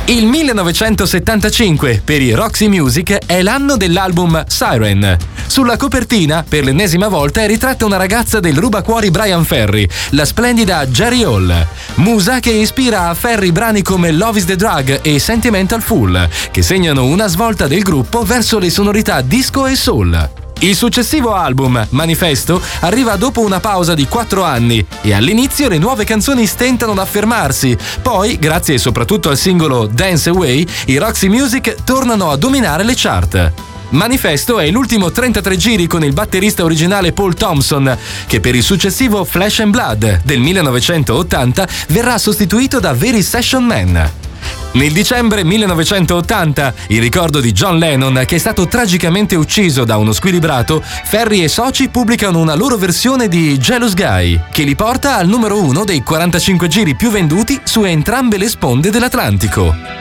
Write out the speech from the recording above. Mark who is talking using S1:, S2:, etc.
S1: Il 1975 per i Roxy Music è l'anno dell'album Siren. Sulla copertina, per l'ennesima volta, è ritratta una ragazza del rubacuori Brian Ferry, la splendida Jerry Hall. Musa che ispira a Ferry brani come Love is the Drug e Sentimental Fool, che segnano una svolta del gruppo verso le sonorità disco e soul. Il successivo album, Manifesto, arriva dopo una pausa di 4 anni e all'inizio le nuove canzoni stentano ad affermarsi. Poi, grazie soprattutto al singolo Dance Away, i Roxy Music tornano a dominare le chart. Manifesto è l'ultimo 33 giri con il batterista originale Paul Thompson, che per il successivo Flesh and Blood del 1980 verrà sostituito da Very Session Man. Nel dicembre 1980, in ricordo di John Lennon, che è stato tragicamente ucciso da uno squilibrato, Ferry e soci pubblicano una loro versione di Jealous Guy, che li porta al numero 1 dei 45 giri più venduti su entrambe le sponde dell'Atlantico.